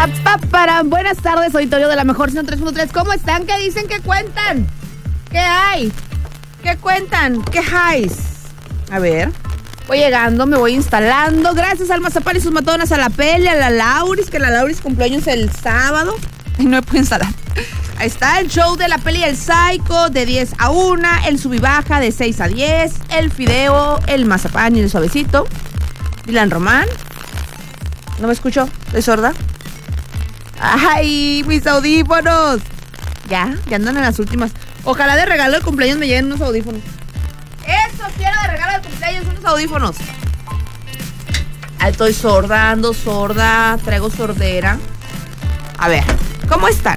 Buenas tardes, auditorio de la mejor 103.3. ¿Cómo están? ¿Qué dicen? ¿Qué cuentan? ¿Qué hay? ¿Qué cuentan? ¿Qué hay? A ver, voy llegando, me voy instalando. Gracias al Mazapán y sus matonas, a la Pele, a la Lauris, que la Lauris cumpleaños el sábado. Y no me puedo instalar. Ahí está el show de la Peli y el Psycho de 10 a 1, el sub y baja de 6 a 10, el Fideo, el Mazapán y el Suavecito. Dylan Román. ¿No me escucho? ¿Estoy sorda? ¡Ay, mis audífonos! Ya andan en las últimas. Ojalá de regalo de cumpleaños me lleguen unos audífonos. Eso quiero de regalo de cumpleaños, unos audífonos. Estoy sorda, traigo sordera. A ver, ¿cómo están?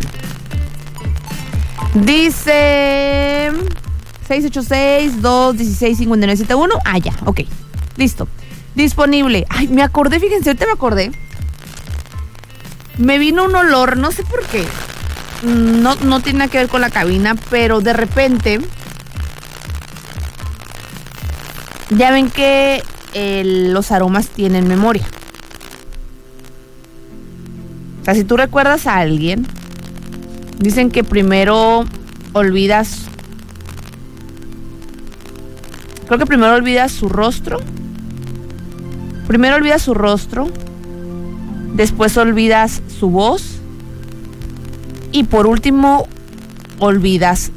Dice 686-216-5971. Ah, ya, ok. Listo. Disponible. Ay, me acordé, fíjense, ahorita me acordé. Me vino un olor, no sé por qué. No tiene nada que ver con la cabina, pero de repente... Ya ven que los aromas tienen memoria. O sea, si tú recuerdas a alguien, dicen que primero olvidas... Creo que primero olvidas su rostro. Después olvidas su voz. Y por último, olvidas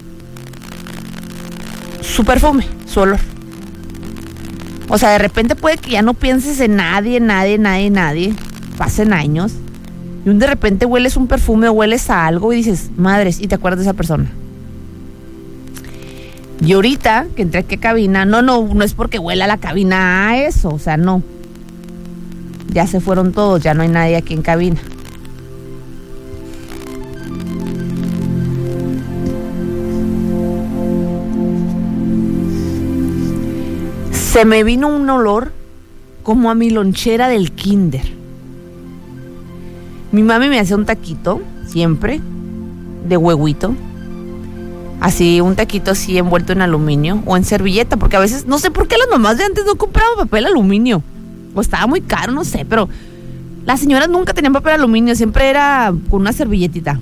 su perfume, su olor. O sea, de repente puede que ya no pienses en nadie. Pasen años. Y de repente hueles un perfume o hueles a algo y dices, madres, y te acuerdas de esa persona. Y ahorita que entré aquí a cabina, no es porque huela la cabina a eso, o sea, no. Ya se fueron todos, ya no hay nadie aquí en cabina. Se me vino un olor como a mi lonchera del kinder. Mi mami me hacía un taquito, siempre, de huevito. Así, un taquito así envuelto en aluminio o en servilleta, porque a veces, no sé por qué las mamás de antes no compraban papel aluminio. O estaba muy caro, no sé, pero las señoras nunca tenían papel aluminio, siempre era con una servilletita.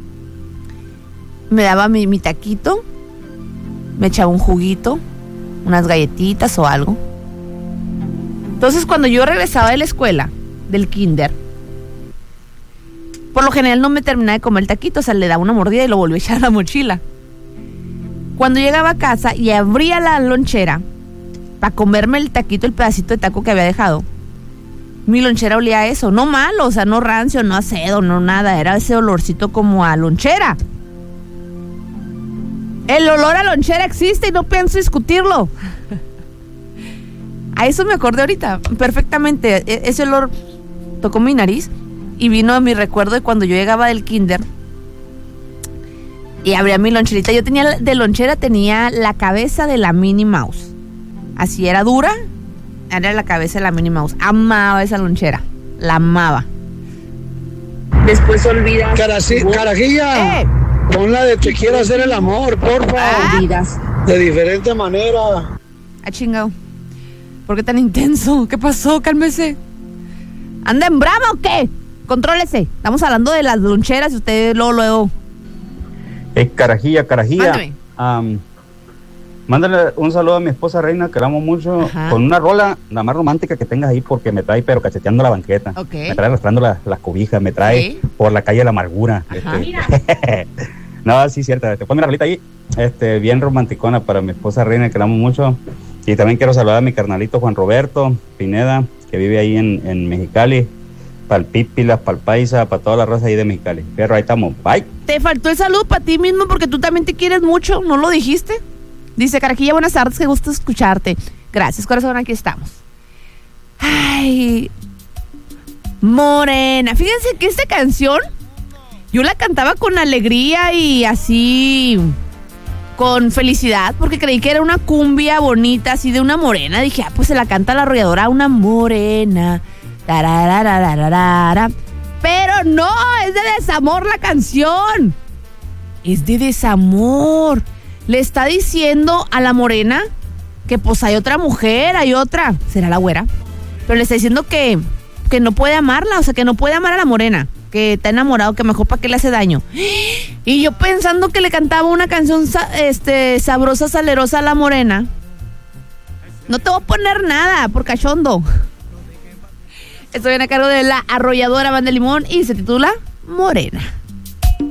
Me daba mi taquito, me echaba un juguito, unas galletitas o algo. Entonces, cuando yo regresaba de la escuela, del kinder, por lo general no me terminaba de comer el taquito, o sea, le daba una mordida y lo volvía a echar a la mochila. Cuando llegaba a casa y abría la lonchera para comerme el taquito, el pedacito de taco que había dejado, mi lonchera olía a eso, no malo, o sea, no rancio, no acedo, no nada, era ese olorcito como a lonchera. El olor a lonchera existe y no pienso discutirlo. A eso me acordé ahorita, perfectamente. Ese olor tocó mi nariz y vino a mi recuerdo de cuando yo llegaba del kinder y abría mi loncherita. Yo tenía la cabeza de la Minnie Mouse. Así era dura, era la cabeza de la Minnie Mouse. Amaba esa lonchera, la amaba. Después olvidas. Carajilla. Pon la de Te quiero hacer el amor, porfa. Olvidas. De diferente manera. Chingado. ¿Por qué tan intenso? ¿Qué pasó? Cálmese. ¿Anda en brava o qué? Contrólese. Estamos hablando de las loncheras y usted luego. Carajilla. Mándame. Mándale un saludo a mi esposa Reina, que la amo mucho. Ajá. Con una rola la más romántica que tengas ahí, porque me trae pero cacheteando la banqueta. Okay. Me trae arrastrando las cobijas, me trae por la calle de la amargura. No, sí, cierto. Te pone una rolita ahí, bien romanticona para mi esposa Reina, que la amo mucho. Y también quiero saludar a mi carnalito Juan Roberto Pineda, que vive ahí en Mexicali. Para el Pípilas, para el Paisa, para toda la raza ahí de Mexicali. Pero ahí estamos, bye. Te faltó el saludo para ti mismo porque tú también te quieres mucho, ¿no lo dijiste? Dice Carajilla, buenas tardes, qué gusto escucharte. Gracias, corazón, aquí estamos. Ay, Morena. Fíjense que esta canción yo la cantaba con alegría y así, con felicidad, porque creí que era una cumbia bonita, así de una morena. Dije, pues se la canta la arrolladora, una morena. Pero no, es de desamor la canción. Es de desamor. Le está diciendo a la morena que pues hay otra mujer, hay otra. ¿Será la güera? Pero le está diciendo que que no puede amarla, o sea, que no puede amar a la morena, que está enamorado, que mejor para qué le hace daño. Y yo pensando que le cantaba una canción sabrosa, salerosa a la morena. No te voy a poner nada por cachondo. Estoy a cargo de la arrolladora Banda Limón y se titula Morena.